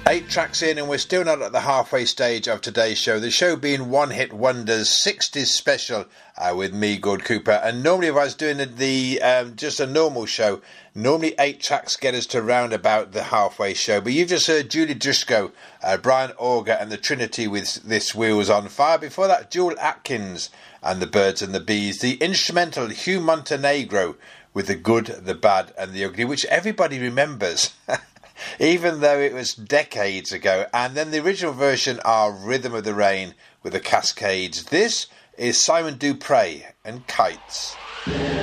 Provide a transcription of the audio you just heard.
8 tracks in and we're still not at the halfway stage of today's show. The show being One Hit Wonders 60s special with me, Gord Cooper. And normally if I was doing the just a normal show, normally 8 tracks get us to round about the halfway show. But you've just heard Julie Driscoll, Brian Auger and the Trinity with This Wheels on Fire. Before that, Jewel Atkins and the Birds and the Bees. The instrumental Hugh Montenegro with The Good, the Bad and the Ugly, which everybody remembers. Even though it was decades ago. And then the original version are Rhythm of the Rain with the Cascades. This is Simon Dupre and Kites.